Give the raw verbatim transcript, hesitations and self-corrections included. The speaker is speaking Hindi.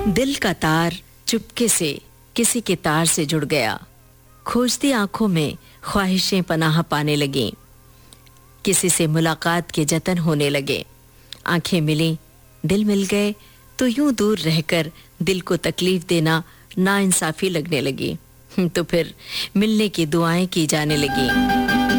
दिल का तार चुपके से किसी के तार से जुड़ गया, खोजती आंखों में ख्वाहिशें पनाह पाने लगीं, किसी से मुलाकात के जतन होने लगे, आंखें मिली, दिल मिल गए, तो यूं दूर रहकर दिल को तकलीफ देना नाइंसाफी लगने लगी, तो फिर मिलने की दुआएं की जाने लगी।